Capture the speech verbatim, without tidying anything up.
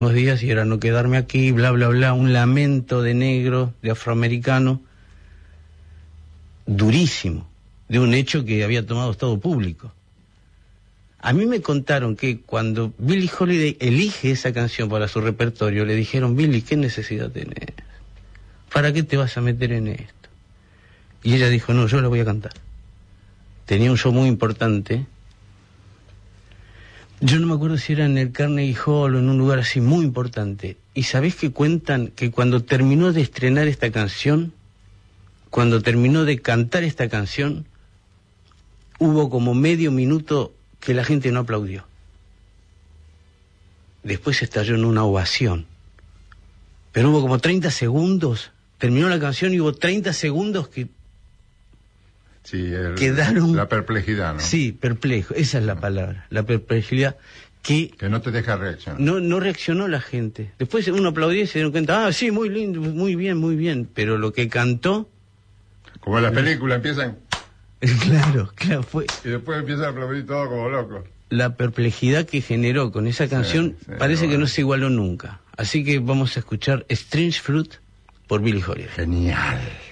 unos días y era no quedarme aquí, bla, bla, bla, un lamento de negro, de afroamericano, durísimo, de un hecho que había tomado Estado público. A mí me contaron que cuando Billie Holiday elige esa canción para su repertorio, le dijeron, Billie, ¿qué necesidad tenés? ¿Para qué te vas a meter en esto? Y ella dijo, no, yo la voy a cantar. Tenía un show muy importante. Yo no me acuerdo si era en el Carnegie Hall o en un lugar así muy importante. Y sabés que cuentan que cuando terminó de estrenar esta canción, cuando terminó de cantar esta canción, hubo como medio minuto que la gente no aplaudió. Después estalló en una ovación. Pero hubo como treinta segundos, terminó la canción y hubo treinta segundos que sí, el, quedaron... La perplejidad, ¿no? Sí, perplejo, esa es la palabra, la perplejidad que... Que no te deja reaccionar. No, no reaccionó la gente. Después uno aplaudía y se dieron cuenta, ah, sí, muy lindo, muy bien, muy bien. Pero lo que cantó... Como en las películas empiezan... Claro, claro, fue... Y después empiezan a aplaudir todo como locos. La perplejidad que generó con esa canción sí, sí, parece bueno. que no se igualó nunca. Así que vamos a escuchar Strange Fruit por Billie Holiday. Genial.